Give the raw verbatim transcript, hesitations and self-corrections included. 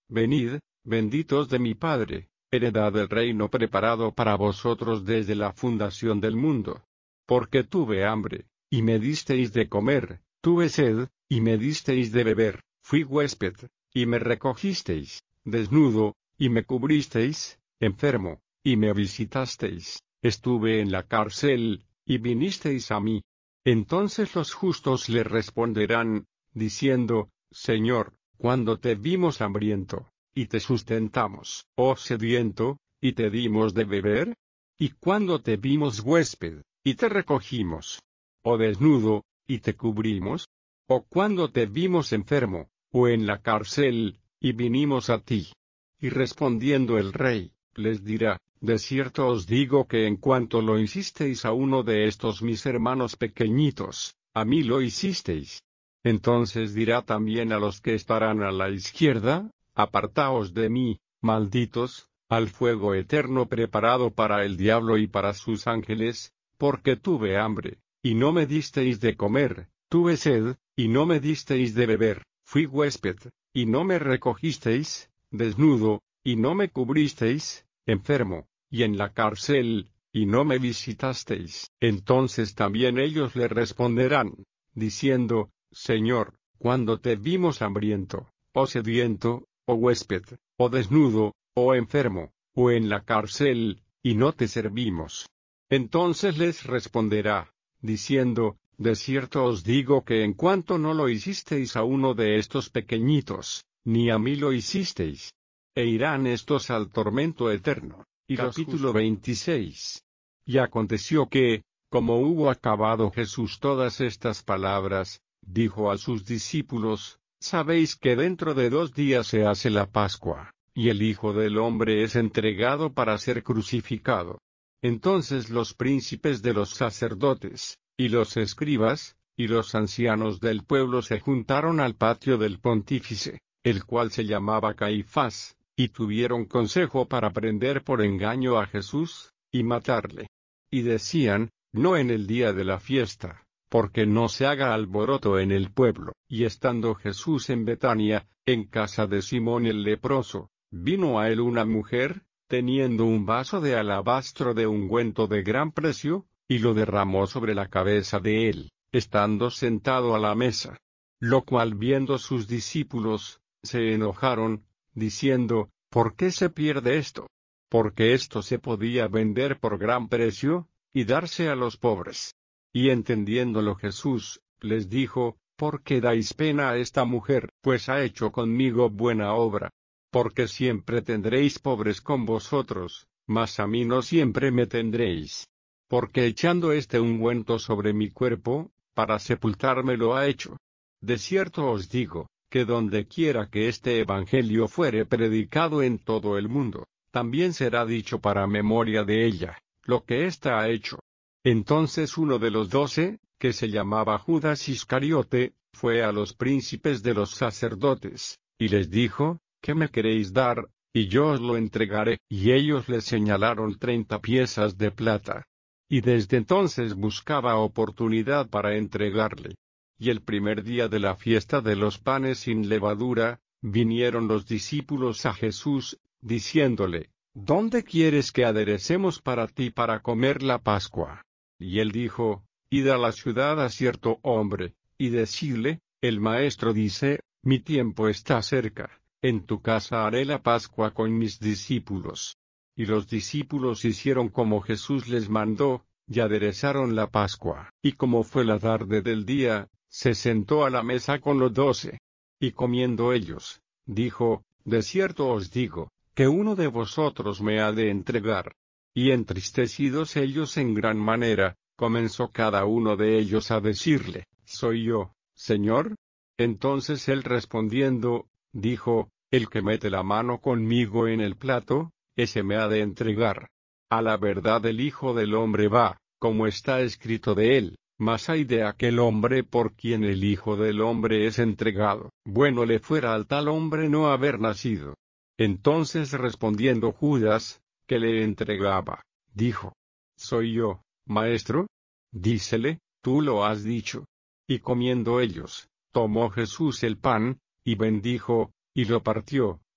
venid, benditos de mi Padre, heredad del reino preparado para vosotros desde la fundación del mundo. Porque tuve hambre, y me disteis de comer, tuve sed, y me disteis de beber, fui huésped, y me recogisteis, desnudo, y me cubristeis, enfermo, y me visitasteis, estuve en la cárcel, y vinisteis a mí. Entonces los justos le responderán, diciendo, Señor, cuando te vimos hambriento, y te sustentamos, o sediento, y te dimos de beber? ¿Y cuando te vimos huésped, y te recogimos? ¿O desnudo, y te cubrimos? ¿O cuando te vimos enfermo, o en la cárcel, y vinimos a ti? Y respondiendo el rey, les dirá, de cierto os digo que en cuanto lo hicisteis a uno de estos mis hermanos pequeñitos, a mí lo hicisteis. Entonces dirá también a los que estarán a la izquierda, apartaos de mí, malditos, al fuego eterno preparado para el diablo y para sus ángeles, porque tuve hambre, y no me disteis de comer, tuve sed, y no me disteis de beber, fui huésped, y no me recogisteis, desnudo, y no me cubristeis, enfermo, y en la cárcel, y no me visitasteis. Entonces también ellos le responderán, diciendo, Señor, cuando te vimos hambriento, o sediento, o huésped, o desnudo, o enfermo, o en la cárcel, y no te servimos. Entonces les responderá, diciendo, de cierto os digo que en cuanto no lo hicisteis a uno de estos pequeñitos, ni a mí lo hicisteis. E irán estos al tormento eterno. Y capítulo veintiséis. Y aconteció que, como hubo acabado Jesús todas estas palabras, dijo a sus discípulos, sabéis que dentro de dos días se hace la Pascua, y el Hijo del Hombre es entregado para ser crucificado. Entonces los príncipes de los sacerdotes, y los escribas, y los ancianos del pueblo se juntaron al patio del pontífice, el cual se llamaba Caifás, y tuvieron consejo para prender por engaño a Jesús, y matarle. Y decían, no en el día de la fiesta, porque no se haga alboroto en el pueblo. Y estando Jesús en Betania, en casa de Simón el leproso, vino a él una mujer, teniendo un vaso de alabastro de ungüento de gran precio, y lo derramó sobre la cabeza de él, estando sentado a la mesa. Lo cual viendo sus discípulos, se enojaron, diciendo, ¿por qué se pierde esto? Porque esto se podía vender por gran precio, y darse a los pobres. Y entendiéndolo Jesús, les dijo, ¿por qué dais pena a esta mujer? Pues ha hecho conmigo buena obra. Porque siempre tendréis pobres con vosotros, mas a mí no siempre me tendréis. Porque echando este ungüento sobre mi cuerpo, para sepultarme lo ha hecho. De cierto os digo, que donde quiera que este evangelio fuere predicado en todo el mundo, también será dicho para memoria de ella, lo que ésta ha hecho. Entonces uno de los doce, que se llamaba Judas Iscariote, fue a los príncipes de los sacerdotes, y les dijo, ¿qué me queréis dar? Y yo os lo entregaré. Y ellos le señalaron treinta piezas de plata. Y desde entonces buscaba oportunidad para entregarle. Y el primer día de la fiesta de los panes sin levadura, vinieron los discípulos a Jesús, diciéndole, ¿dónde quieres que aderecemos para ti para comer la Pascua? Y él dijo, id a la ciudad a cierto hombre, y decidle, el maestro dice, mi tiempo está cerca, en tu casa haré la Pascua con mis discípulos. Y los discípulos hicieron como Jesús les mandó, y aderezaron la Pascua. Y como fue la tarde del día, se sentó a la mesa con los doce. Y comiendo ellos, dijo, de cierto os digo, que uno de vosotros me ha de entregar. Y entristecidos ellos en gran manera, comenzó cada uno de ellos a decirle, ¿soy yo, Señor? Entonces él respondiendo, dijo, el que mete la mano conmigo en el plato, ese me ha de entregar. A la verdad el Hijo del Hombre va, como está escrito de él, mas hay de aquel hombre por quien el Hijo del Hombre es entregado. Bueno le fuera al tal hombre no haber nacido. Entonces respondiendo Judas, que le entregaba, dijo, ¿soy yo, maestro? Dícele, tú lo has dicho. Y comiendo ellos, tomó Jesús el pan, y bendijo, y lo partió,